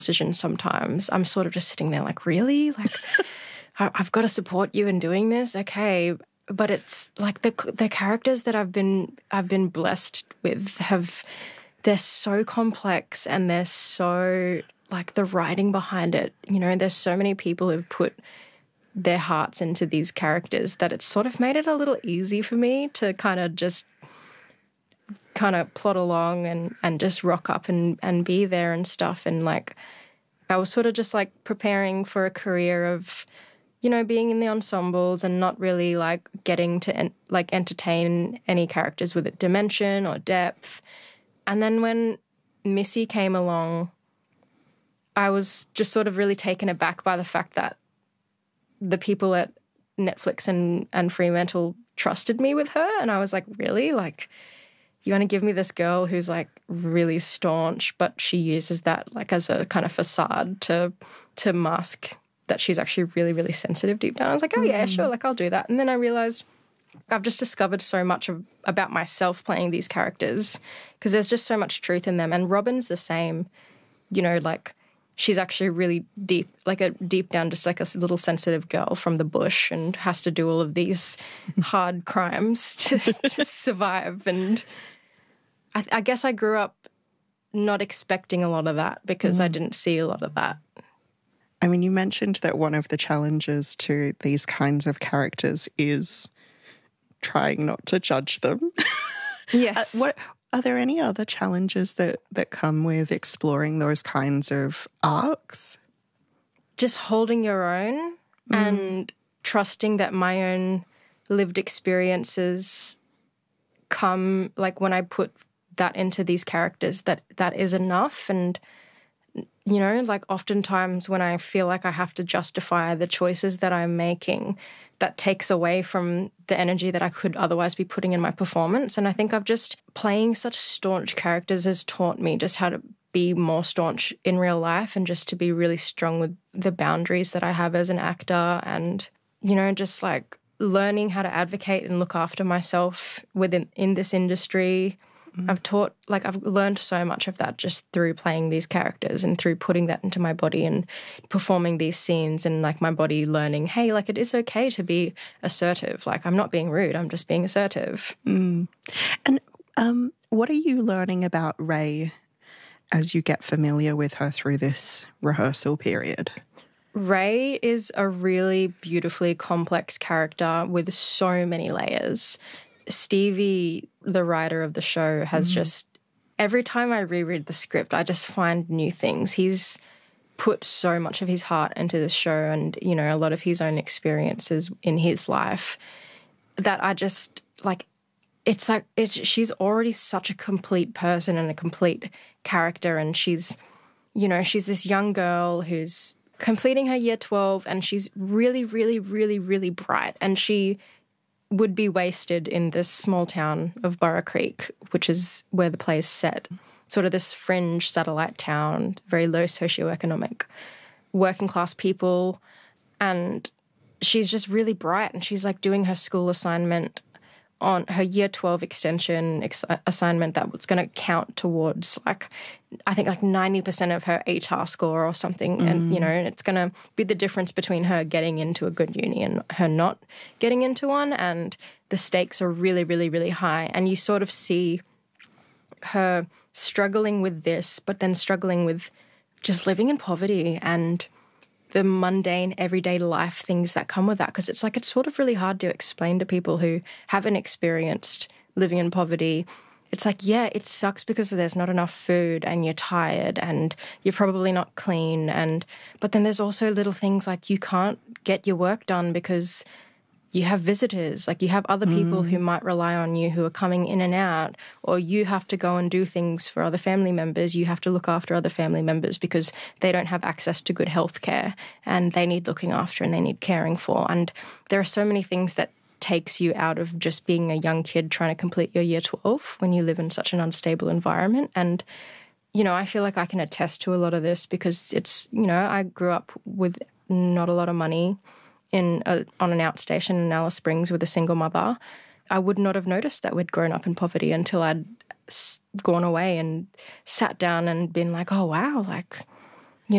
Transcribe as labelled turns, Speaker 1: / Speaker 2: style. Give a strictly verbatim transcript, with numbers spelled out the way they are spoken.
Speaker 1: decision sometimes. I'm sort of just sitting there like, really? Like, I've got to support you in doing this? Okay. But it's like the the characters that I've been I've been blessed with have, they're so complex and they're so, like, the writing behind it, you know, there's so many people who've put their hearts into these characters that it's sort of made it a little easy for me to kind of just kind of plot along and, and just rock up and, and be there and stuff. And, like, I was sort of just, like, preparing for a career of, you know, being in the ensembles and not really, like, getting to, en- like, entertain any characters with dimension or depth. And then when Missy came along, I was just sort of really taken aback by the fact that the people at Netflix and, and Fremantle trusted me with her. And I was like, really? Like, you want to give me this girl who's, like, really staunch, but she uses that, like, as a kind of facade to to mask that she's actually really, really sensitive deep down. I was like, oh, yeah, sure, like, I'll do that. And then I realised I've just discovered so much of, about myself playing these characters because there's just so much truth in them. And Robin's the same, you know, like, she's actually really deep, like a deep down, just like a little sensitive girl from the bush and has to do all of these hard crimes to, to survive. And I, I guess I grew up not expecting a lot of that because mm. I didn't see a lot of that.
Speaker 2: I mean, you mentioned that one of the challenges to these kinds of characters is trying not to judge them.
Speaker 1: Yes.
Speaker 2: uh, what Are there any other challenges that, that come with exploring those kinds of arcs?
Speaker 1: Just holding your own mm. and trusting that my own lived experiences come, like, when I put that into these characters, that that is enough. And, you know, like, oftentimes when I feel like I have to justify the choices that I'm making, that takes away from the energy that I could otherwise be putting in my performance. And I think I've just, playing such staunch characters has taught me just how to be more staunch in real life and just to be really strong with the boundaries that I have as an actor and, you know, just, like, learning how to advocate and look after myself within in this industry. Mm. I've taught, like, I've learned so much of that just through playing these characters and through putting that into my body and performing these scenes and, like, my body learning, hey, like, it is okay to be assertive. Like, I'm not being rude, I'm just being assertive.
Speaker 2: Mm. And um, what are you learning about Ray as you get familiar with her through this rehearsal period?
Speaker 1: Ray is a really beautifully complex character with so many layers. Stevie, the writer of the show, has mm. just, every time I reread the script, I just find new things. He's put so much of his heart into this show and, you know, a lot of his own experiences in his life that I just, like, it's like, it's, she's already such a complete person and a complete character, and she's, you know, she's this young girl who's completing her year twelve and she's really, really, really, really bright, and she would be wasted in this small town of Borough Creek, which is where the play is set, sort of this fringe satellite town, very low socioeconomic, working class people, and she's just really bright, and she's, like, doing her school assignment on her year twelve extension ex- assignment that was going to count towards, like, I think like ninety percent of her A T A R score or something. Mm. And, you know, it's going to be the difference between her getting into a good uni and her not getting into one. And the stakes are really, really, really high. And you sort of see her struggling with this, but then struggling with just living in poverty and the mundane, everyday life things that come with that. Because it's like, it's sort of really hard to explain to people who haven't experienced living in poverty. It's like, yeah, it sucks because there's not enough food and you're tired and you're probably not clean. And but then there's also little things like you can't get your work done because you have visitors, like you have other people mm. who might rely on you who are coming in and out, or you have to go and do things for other family members. You have to look after other family members because they don't have access to good health care and they need looking after and they need caring for. And there are so many things that takes you out of just being a young kid trying to complete your year twelve when you live in such an unstable environment. And, you know, I feel like I can attest to a lot of this because it's, you know, I grew up with not a lot of money in a, on an outstation in Alice Springs with a single mother. I would not have noticed that we'd grown up in poverty until I'd s- gone away and sat down and been like, oh, wow, like